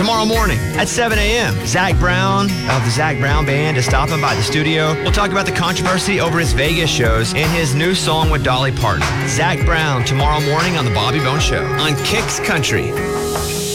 Tomorrow morning at 7 a.m., Zach Brown of the Zach Brown Band is stopping by the studio. We'll talk about the controversy over his Vegas shows and his new song with Dolly Parton. Zach Brown tomorrow morning on The Bobby Bones Show on Kicks Country.